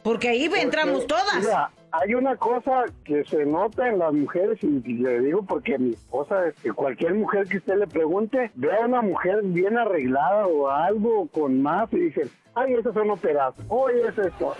porque ahí entramos todas. Mira, hay una cosa que se nota en las mujeres, y le digo porque mi esposa, cualquier mujer que usted le pregunte, ve a una mujer bien arreglada o algo con más y dice, ay, esos son operados, oye, es esto,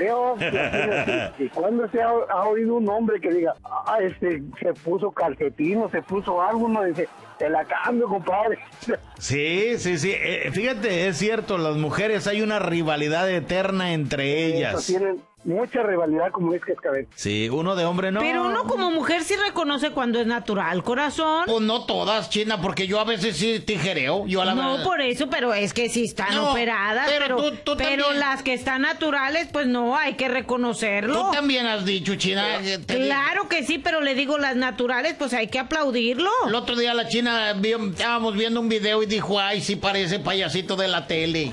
y cuando se ha oído un hombre que diga, se puso calcetín o se puso algo, uno dice, te la cambio, compadre. Sí. Fíjate, es cierto, las mujeres hay una rivalidad eterna entre ellas. Tienen mucha rivalidad, como es Cascabel. Sí, uno de hombre no. Pero uno como mujer sí reconoce cuando es natural, corazón. Pues no todas, China, porque yo a veces sí tijereo. No, por eso, pero es que sí están operadas, pero las que están naturales, pues no, hay que reconocerlo. Tú también has dicho, China. Claro que sí, pero le digo, las naturales, pues hay que aplaudirlo. El otro día la China, estábamos viendo un video y dijo, ay, sí parece payasito de la tele.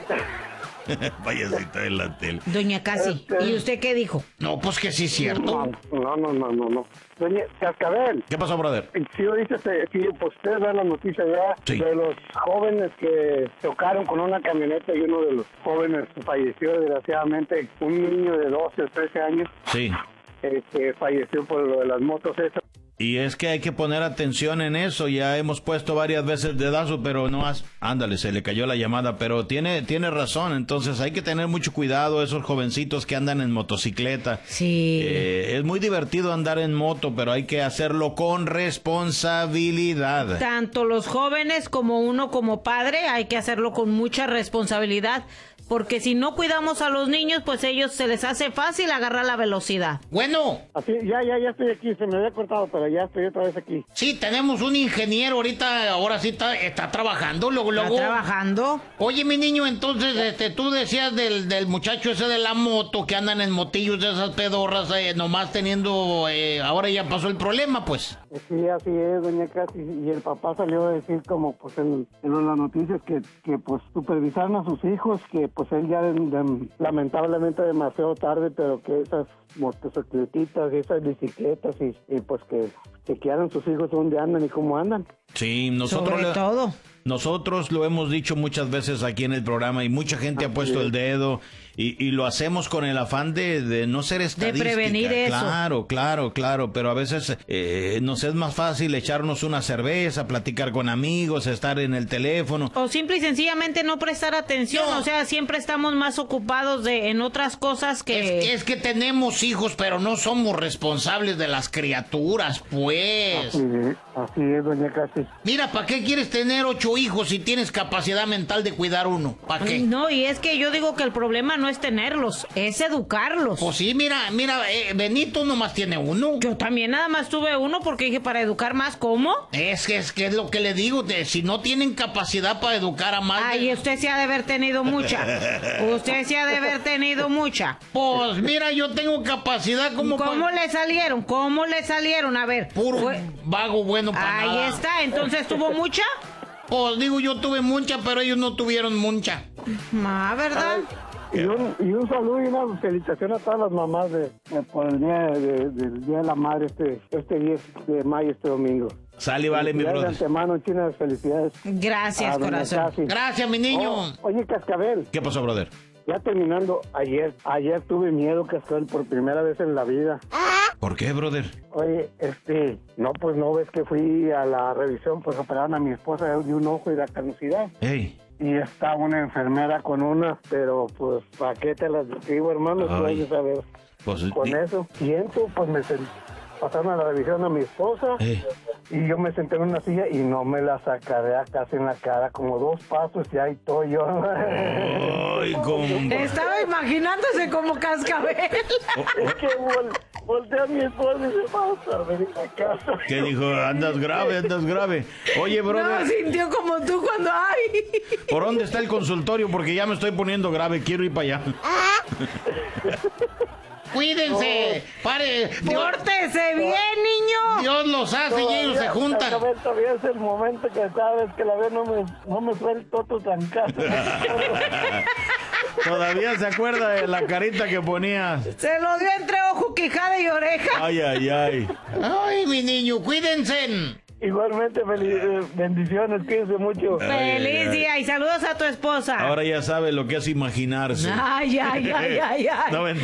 Payasito de la tele. Doña Casi, ¿y usted qué dijo? No, pues que sí es cierto. No. Doña Cascabel. ¿Qué pasó, brother? Sí, dice, pues usted ve la noticia ya de los jóvenes que chocaron con una camioneta y uno de los jóvenes falleció desgraciadamente, un niño de 12 o 13 años. Sí. Falleció por lo de las motos esas. Y es que hay que poner atención en eso, ya hemos puesto varias veces dedazo, pero no has... Ándale, se le cayó la llamada, pero tiene razón, entonces hay que tener mucho cuidado esos jovencitos que andan en motocicleta. Sí. Es muy divertido andar en moto, pero hay que hacerlo con responsabilidad. Tanto los jóvenes como uno como padre hay que hacerlo con mucha responsabilidad. Porque si no cuidamos a los niños, pues ellos se les hace fácil agarrar la velocidad. Bueno. Así, ya estoy aquí, se me había cortado, pero ya estoy otra vez aquí. Sí, tenemos un ingeniero ahora sí está trabajando, luego. ¿Está trabajando? Oye, mi niño, entonces, tú decías del muchacho ese de la moto, que andan en motillos de esas pedorras, nomás teniendo, ahora ya pasó el problema, pues. Sí, así es, doña Casi, y el papá salió a decir como, pues, en las noticias que pues, supervisaron a sus hijos, que pues él ya lamentablemente demasiado tarde, pero que esas motocicletitas y esas bicicletas y pues que chequearan sus hijos dónde andan y cómo andan. Sí, nosotros lo hemos dicho muchas veces aquí en el programa y mucha gente ha puesto el dedo y lo hacemos con el afán de no ser estadística. De prevenir eso. Claro, pero a veces nos es más fácil echarnos una cerveza, platicar con amigos, estar en el teléfono. O simple y sencillamente no prestar atención, o sea, siempre estamos más ocupados en otras cosas que... Es que tenemos hijos, pero no somos responsables de las criaturas, pues. Así es, doña Casi. Mira, ¿para qué quieres tener 8 hijos si tienes capacidad mental de cuidar uno? ¿Para qué? No, y es que yo digo que el problema no es tenerlos, es educarlos. Pues sí, mira, Benito nomás tiene uno. Yo también nada más tuve uno porque dije, para educar más, ¿cómo? Es que es lo que le digo, si no tienen capacidad para educar a más... Ay, usted sí ha de haber tenido mucha. Usted sí ha de haber tenido mucha. Pues mira, yo tengo capacidad como... ¿Cómo le salieron? ¿Cómo le salieron? A ver. Puro vago bueno para ahí nada. Está, entonces, ¿tuvo mucha? Pues digo, yo tuve mucha, pero ellos no tuvieron mucha. ¿Verdad? Y un saludo y una felicitación a todas las mamás por el día del Día de la Madre este 10 de mayo, este domingo. Sale, vale, mi brother. De antemano, China, felicidades. Gracias, corazón. Gracias, mi niño. Oye, Cascabel. ¿Qué pasó, brother? Ya terminando, ayer tuve miedo, Cascabel, por primera vez en la vida. ¿Por qué, brother? Oye, no ves que fui a la revisión, pues operaron a mi esposa de un ojo y la canusidad. Ey. Y está una enfermera con una, pero pues, ¿para qué te las digo, hermano? Puedes saber. Pues, con eso, siento, pues pasaron a la revisión a mi esposa y yo me senté en una silla y no me la sacaré casi en la cara, como 2 pasos y ahí estoy yo. Ay, estaba imaginándose como Cascabel. Es que volteé a mi esposa y se pasa, venir a casa. ¿Qué dijo? Andas grave. Oye, brother. No, sintió como tú cuando ¿Por dónde está el consultorio? Porque ya me estoy poniendo grave, quiero ir para allá. Cuídense, pare. Pórtese bien, niño. Dios los hace y ellos se juntan. Todavía es el momento que sabes que la vez no me suelto tu trancazo. Todavía se acuerda de la carita que ponías. Se lo dio entre ojo, quijada y oreja. Ay. Ay, mi niño, cuídense. Igualmente, bendiciones, cuídense mucho. Feliz día y saludos a tu esposa. Ahora ya sabe lo que es imaginarse. Ay.